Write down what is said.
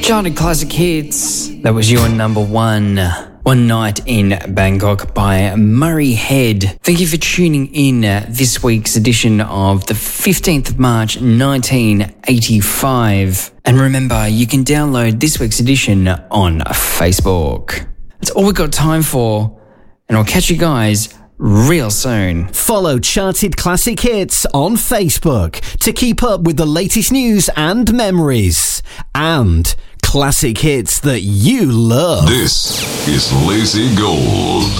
Charted classic hits. That was your number one. One Night in Bangkok by Murray Head. Thank you for tuning in this week's edition of the 15th of March 1985. And remember, you can download this week's edition on Facebook. That's all we've got time for, and I'll catch you guys real soon. Follow Charted Classic Hits on Facebook to keep up with the latest news and memories. And classic hits that you love. This is Lazy Gold.